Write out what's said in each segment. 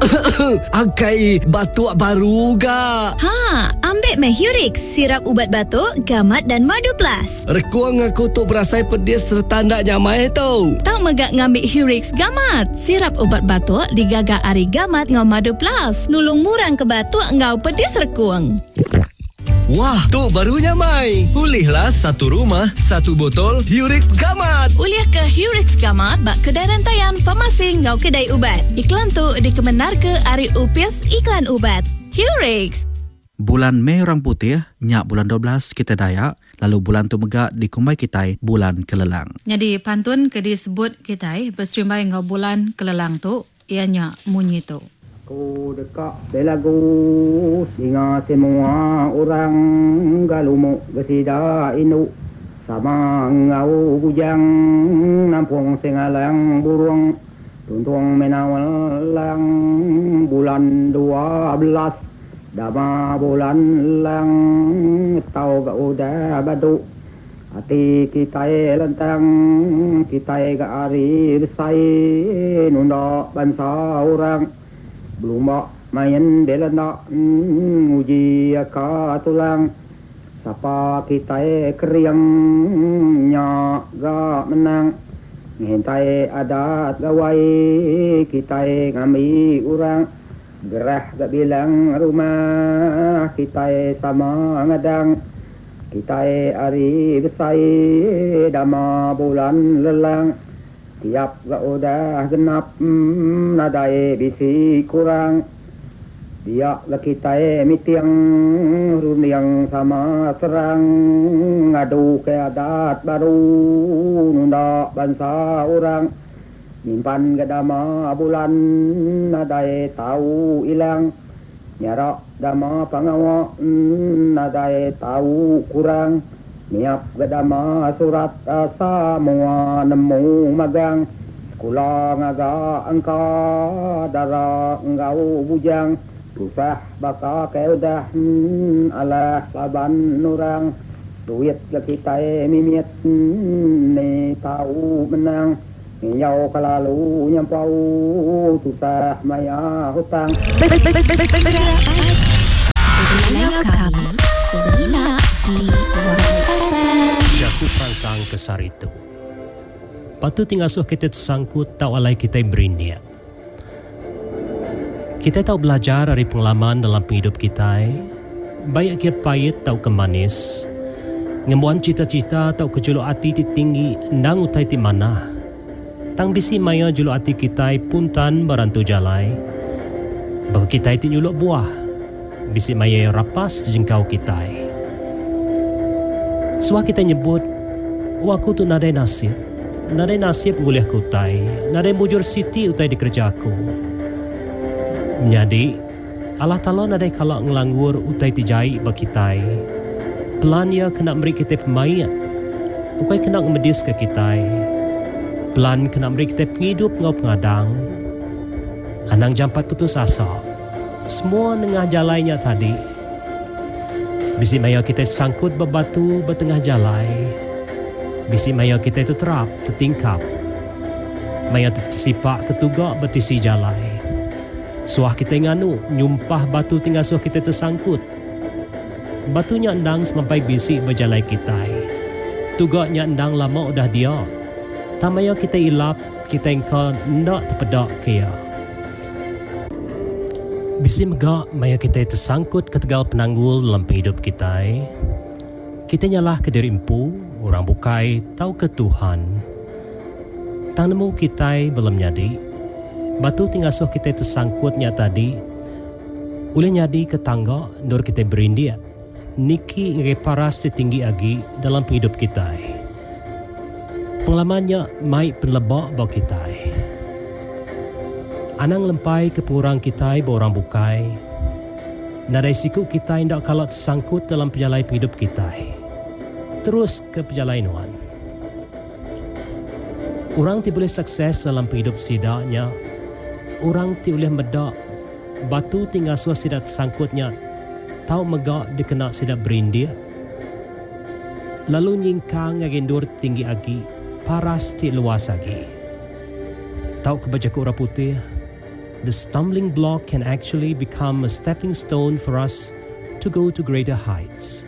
Angkai batuk baru ga. Ambil Hurix, sirap ubat batuk, gamat dan madu plus. Rekuang aku tu berasai pedis serta ndak nyamai tau. Tak megak ngambil Hurix gamat. Sirap ubat batuk digagak ari gamat ngau madu plus. Nulung murang ke batuk ngau pedis rekuang. Wah, tu barunya Mai. Pulihlah satu rumah, satu botol Hurix Gamat. Uliah ke Hurix Gamat bak kedai rantaian farmasi ngau kedai ubat. Iklan tu dikemenar ke Ari Upias Iklan Ubat. Hurix. Bulan Mei orang putih, nyak bulan 12 kita Dayak, lalu bulan tu megak di Kumbai Kitai bulan Kelelang. Jadi pantun ke disebut Kitai berserimbai ngau bulan Kelelang tu, ianya munyi tu. Ku dekat belagu singa semua orang galumu gesida inu sama ngau bujang nampung sengalang burung tuntung menawalang bulan 12 dama bulan lang tau ga udah badu hati kita lentang kita ga ari besai nunda bangsa orang belum main belanda uji ka tulang sapa kita keriangnya ga menang ngintai adat gawai kita ngami orang gerah ga bilang rumah kita sama ngadang kita ari besai dama bulan lelang tiap ga udah genap nadai bisi kurang dia la kita mitiang runiang sama serang ngadu ke adat baru nunda bangsa orang nyimpan gadama bulan nadai tahu ilang nyara dama pangawa nadai tahu kurang niap gadama surat asa mua nemu magang sekolah ngaga angka dara ngau bujang susah baka keudah ala saban nurang duit ke kita mimiet ni tahu menang nyau kalalu nyampau susah maya hutang Jaku perangsang kesar itu. Patut tingasuh kita tersangkut tak walai kita berindia. Kita tahu belajar dari pengalaman dalam hidup kita. Baik kia pahit tahu kemanis. Ngembuan cita-cita tahu kejuluk hati ti tinggi ndang utai ti mana. Tang bisi maya juluk hati kita puntan barantu jalai. Bagi kita ti nyuluk buah. Bisi maya rapas jengkau kita. Suah kita nyebut, waku tu nadai nasib. Nadai nasib nguliah kutai. Nadai bujur siti utai di kerjaku. Menjadi, Allah Ta'ala nadai kalak ngelanggur utai tijai bakitai. Pelan ia kena beri kita pemain. Ukai kena ngemedis ke kita. Pelan kena beri kita penghidup ngau pengadang. Anang jampat putus asa. Semua nengah jalainya tadi. Bisi maya kita sangkut berbatu bertengah jalai. Bisi maya kita terterap, tertingkap. Maya tersipak ketugak bertisi jalai. Suah kita nganu, nyumpah batu tinggal suah kita tersangkut. Batunya endang semampai bisi berjalai kita. Tugaknya endang lama udah dia. Tamaya kita ilap, kita engkau ndak terpedak kia. Bisi megak maya kita tersangkut ke tegal penanggul dalam hidup kita. Kita nyalah ke diri empu, orang bukai, tahu ke Tuhan. Tang nemu kita belum nyadi. Batu tinggal suh kita tersangkutnya tadi. Boleh nyadi ke tangga, nur kita berindia. Niki nge paras tinggi agi dalam hidup kita. Pengalamannya mai penlebak bagi kita. Anang lempai ke pengurang kita borang bukai. Nadai siku kita hendak kalau tersangkut dalam perjalanan hidup kita. Terus ke perjalanan. Orang ti boleh sukses dalam hidup sidaknya. Orang ti boleh medak. Batu tinggal suas sidak tersangkutnya. Tahu megak dikena sidak berindia. Lalu nyingkang agendur tinggi agi. Paras ti luas lagi. Tahu kebajaku orang putih. the stumbling block can actually become a stepping stone for us to go to greater heights.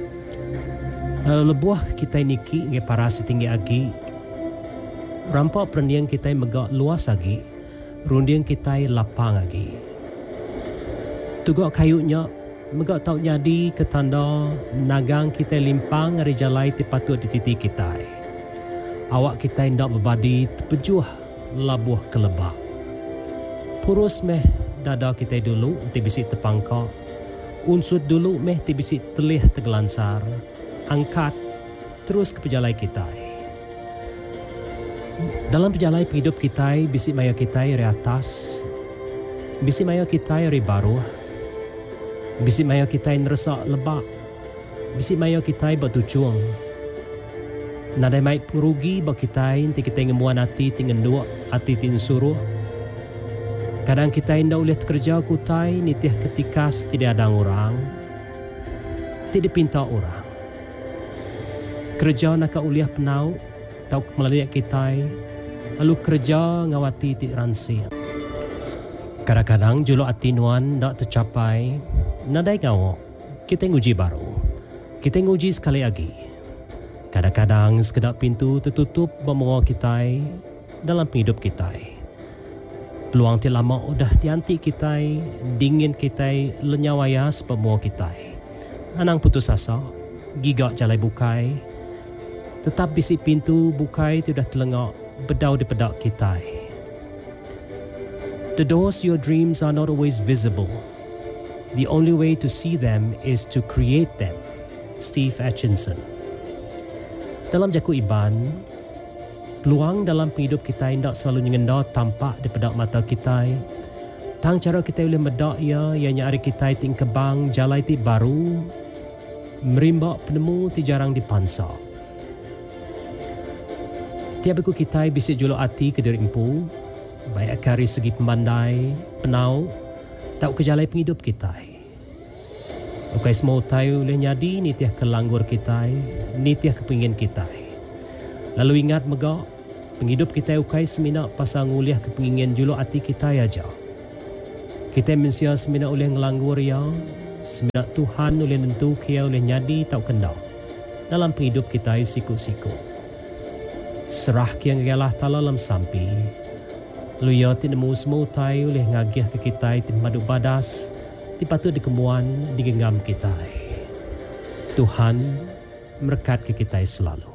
Lebuah kita niki nge para setinggi agi, rampak perendiang kita megak luas agi, rundiang kita lapang agi. Tugak kayunya megak tau jadi ketanda nagang kita limpang hari jalai tipatut di titik kita. Awak kita hendak berbadi terpejuh labuh kelebak. Purus meh dada kita dulu tibisi terpangkak. Unsur dulu meh tibisi telih tergelansar. Angkat terus ke pejalai kita. Dalam pejalai hidup kita, bisi maya kita dari atas, bisi maya kita dari bawah, bisi maya kita ngerasa lebak, bisi maya kita bertujuan. Nadai mai pengerugi bagi kita, nanti kita ngemuan hati tinggal dua, hati tin suruh. Kadang kita hendak oleh kerja kutai, nitiah ketikas tidak ada orang, tidak pinta orang. Kerja nak uliah penau, tau melalui kita, lalu kerja ngawati ti ransi. Kadang-kadang julu hati nuan tak tercapai, nadai ngawak, kita nguji baru, kita nguji sekali lagi. Kadang-kadang sekedar pintu tertutup bermula kita dalam hidup kita. Peluang ti lama udah dianti kita, dingin kita lenyawayas bermula kita. Anang putus asa, gigak jalai bukai, tetap bisi pintu bukai tidak telengak bedau di pedak kita. The doors to your dreams are not always visible. The only way to see them is to create them. Steve Atchison. Dalam jaku iban, peluang dalam hidup kita tidak selalu nyengenda tampak di pedak mata kita. Tang cara kita boleh medak ia ianya hari kita ting kebang jalai ti baru, merimbak penemu ti jarang dipansak. Tiap aku kita bisa juluk hati ke diri empu, baik dari segi pemandai, penau, tak kejalai penghidup kita. Ukai semua tahu oleh nyadi, nitiah kelanggur kita, nitiah kepingin kita. Lalu ingat megak, penghidup kita ukai semina pasang uliah kepingin juluk hati kita aja. Kita mensia semina oleh ngelanggur ya, semina Tuhan oleh nentu kia oleh nyadi tak kendak. Dalam penghidup kita siku-siku. Serah kiang galah talalam sampi. Luya tinemu semua tai oleh ngagiah ke kita tim madu badas, tipatut dikemuan digenggam kita. Tuhan berkat ke kita selalu.